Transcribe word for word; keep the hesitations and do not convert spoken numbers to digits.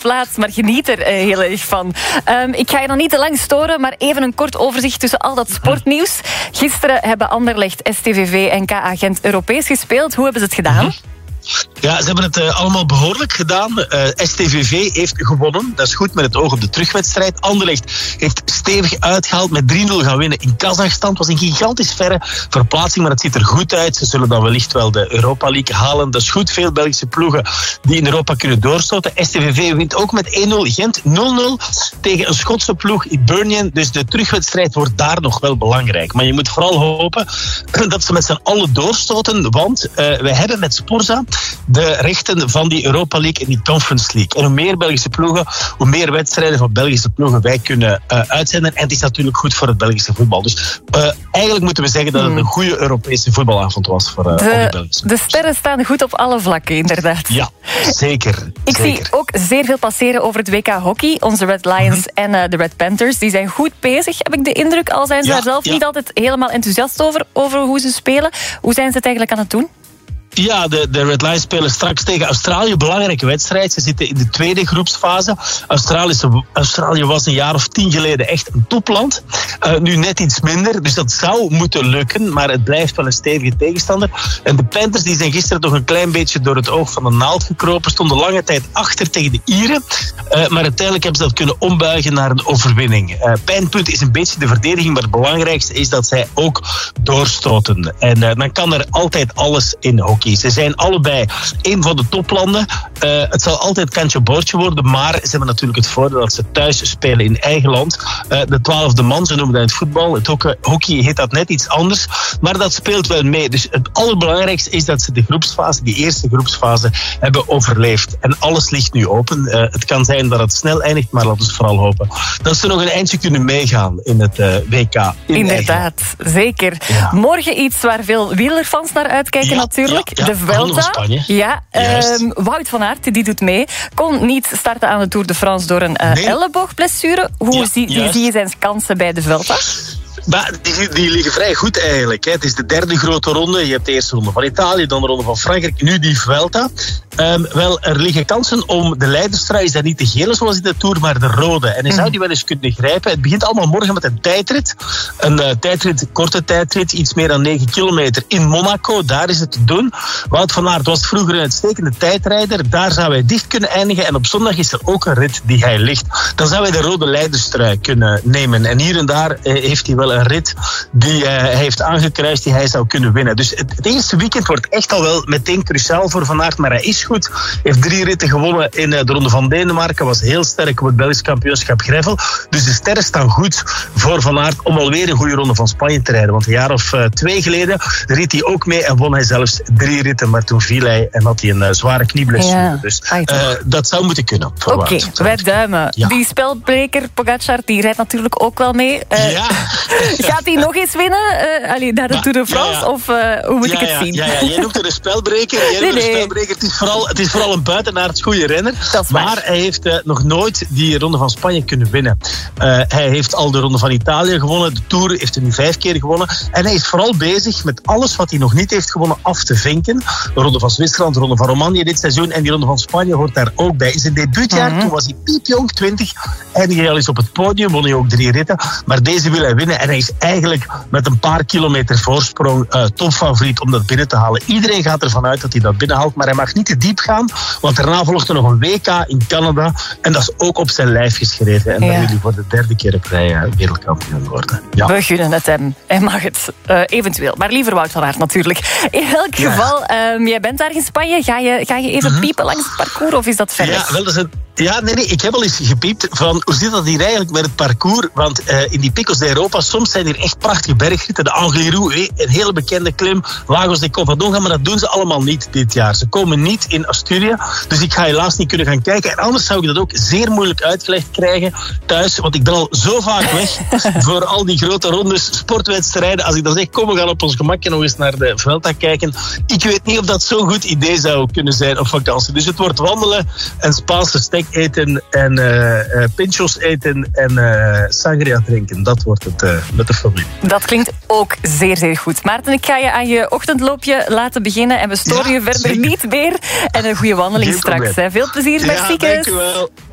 plaats, maar geniet er uh, heel erg van. Um, ik ga je nog niet te lang storen, maar even een kort overzicht tussen al dat sportnieuws. Gisteren hebben Anderlecht, S T V V en K A Gent Europees gespeeld. Hoe hebben ze het gedaan? Ja, ze hebben het uh, allemaal behoorlijk gedaan. Uh, S T V V heeft gewonnen. Dat is goed met het oog op de terugwedstrijd. Anderlecht heeft stevig uitgehaald met drie nul gaan winnen in Kazachstan. Het was een gigantisch verre verplaatsing, maar het ziet er goed uit. Ze zullen dan wellicht wel de Europa League halen. Dat is goed. Veel Belgische ploegen die in Europa kunnen doorstoten. S T V V wint ook met één nul. Gent nul nul tegen een Schotse ploeg in Birmingham. Dus de terugwedstrijd wordt daar nog wel belangrijk. Maar je moet vooral hopen dat ze met z'n allen doorstoten. Want uh, wij hebben met Sporza de rechten van die Europa League en die Conference League. En hoe meer Belgische ploegen, hoe meer wedstrijden van Belgische ploegen wij kunnen uh, uitzenden. En het is natuurlijk goed voor het Belgische voetbal. Dus uh, eigenlijk moeten we zeggen dat het een goede Europese voetbalavond was voor uh, de, al die Belgische De sterren staan goed op alle vlakken, inderdaad. Ja, zeker. Ik zeker. zie ook zeer veel passeren over het W K hockey. Onze Red Lions mm-hmm. en uh, de Red Panthers, die zijn goed bezig, heb ik de indruk. Al zijn ze ja, daar zelf ja. niet altijd helemaal enthousiast over, over hoe ze spelen. Hoe zijn ze het eigenlijk aan het doen? Ja, de, de Red Lions spelen straks tegen Australië. Belangrijke wedstrijd. Ze zitten in de tweede groepsfase. Australië, Australië was een jaar of tien geleden echt een topland. Uh, nu net iets minder. Dus dat zou moeten lukken. Maar het blijft wel een stevige tegenstander. En de Panthers die zijn gisteren toch een klein beetje door het oog van de naald gekropen. Stonden lange tijd achter tegen de Ieren. Uh, maar uiteindelijk hebben ze dat kunnen ombuigen naar een overwinning. Uh, pijnpunt is een beetje de verdediging. Maar het belangrijkste is dat zij ook doorstoten. En uh, dan kan er altijd alles in hockey. Ze zijn allebei een van de toplanden. Uh, het zal altijd kantje boordje worden, maar ze hebben natuurlijk het voordeel dat ze thuis spelen in eigen land. Uh, de twaalfde man, ze noemen dat in het voetbal. Het hockey, hockey heet dat net iets anders, maar dat speelt wel mee. Dus het allerbelangrijkste is dat ze de groepsfase, die eerste groepsfase, hebben overleefd. En alles ligt nu open. Uh, het kan zijn dat het snel eindigt, maar laten we vooral hopen dat ze nog een eindje kunnen meegaan in het uh, W K. In Inderdaad, zeker. Ja. Morgen iets waar veel wielerfans naar uitkijken ja, natuurlijk. Ja, ja, de Vuelta. Ja, um, Wout van Aert, die doet mee. Kon niet starten aan de Tour de France door een uh, nee. elleboogblessure. Hoe ja, zie, wie zie je zijn kansen bij de Vuelta? Maar die, die liggen vrij goed eigenlijk. Hè. Het is de derde grote ronde. Je hebt de eerste ronde van Italië, dan de ronde van Frankrijk, nu die Vuelta. Um, wel, er liggen kansen om de leiderstrui. Is dat niet de gele zoals in de Tour, maar de rode. En hij zou die wel eens kunnen grijpen. Het begint allemaal morgen met een tijdrit. Een uh, tijdrit, korte tijdrit, iets meer dan negen kilometer in Monaco. Daar is het te doen. Wout van Aert was vroeger een uitstekende tijdrijder. Daar zou hij dicht kunnen eindigen. En op zondag is er ook een rit die hij ligt. Dan zou hij de rode leiderstrui kunnen nemen. En hier en daar uh, heeft hij wel een rit die uh, hij heeft aangekruist die hij zou kunnen winnen. Dus het, het eerste weekend wordt echt al wel meteen cruciaal voor Van Aert, maar hij is goed. Hij heeft drie ritten gewonnen in uh, de Ronde van Denemarken, was heel sterk op het Belgisch kampioenschap Gravel. Dus de sterren staan goed voor Van Aert om alweer een goede Ronde van Spanje te rijden. Want een jaar of uh, twee geleden reed hij ook mee en won hij zelfs drie ritten, maar toen viel hij en had hij een uh, zware knieblessure. Ja, dus uh, dat zou moeten kunnen. Oké, okay, wij duimen. Ja. Die spelbreker Pogacar, die rijdt natuurlijk ook wel mee. Uh, ja. Gaat hij nog eens winnen? Uh, allee, naar de maar, Tour de France? Ja, ja. Of uh, hoe moet ja, ik het ja, zien? Ja, ja. Jij noemt het een spelbreker. Jij nee, nee. een spelbreker. Het, is vooral, het is vooral een buitenaards goede renner. Maar hij heeft uh, nog nooit die Ronde van Spanje kunnen winnen. Uh, hij heeft al de Ronde van Italië gewonnen. De Tour heeft hij nu vijf keer gewonnen. En hij is vooral bezig met alles wat hij nog niet heeft gewonnen af te vinken. De Ronde van Zwitserland, de Ronde van Romandie dit seizoen. En die Ronde van Spanje hoort daar ook bij. In zijn debuutjaar, mm-hmm. toen was hij piepjong, twintig. Eindigde hij al eens op het podium, won hij ook drie ritten. Maar deze wil hij winnen. En hij is eigenlijk met een paar kilometer voorsprong uh, topfavoriet om dat binnen te halen. Iedereen gaat ervan uit dat hij dat binnenhaalt, maar hij mag niet te diep gaan, want daarna volgt er nog een W K in Canada en dat is ook op zijn lijf geschreven. En ja. dan wil hij voor de derde keer op rij uh, wereldkampioen worden. Ja. We gunnen het hem. Hij mag het uh, eventueel. Maar liever Wout van Aert natuurlijk. In elk ja. geval, um, jij bent daar in Spanje. Ga je, ga je even mm-hmm. piepen langs het parcours of is dat ver weg? Ja, wel, dat is een Ja, nee, nee, ik heb al eens gepiept van hoe zit dat hier eigenlijk met het parcours? Want uh, in die Picos de Europa, soms zijn er echt prachtige bergritten. De Angliru, een hele bekende klim. Lagos de Covadonga, maar dat doen ze allemaal niet dit jaar. Ze komen niet in Asturië, dus ik ga helaas niet kunnen gaan kijken. En anders zou ik dat ook zeer moeilijk uitgelegd krijgen thuis, want ik ben al zo vaak weg voor al die grote rondes, sportwedstrijden. Als ik dan zeg, kom, we gaan op ons gemakje nog eens naar de Vuelta kijken. Ik weet niet of dat zo'n goed idee zou kunnen zijn op vakantie. Dus het wordt wandelen en Spaanse stek eten en uh, uh, pinchos eten en uh, sangria drinken. Dat wordt het uh, met de familie. Dat klinkt ook zeer, zeer goed. Maarten, ik ga je aan je ochtendloopje laten beginnen en we storen ja, je verder zeker. niet meer. En een goede wandeling Geen straks. Hè. Veel plezier, ja, merci. Dank u wel.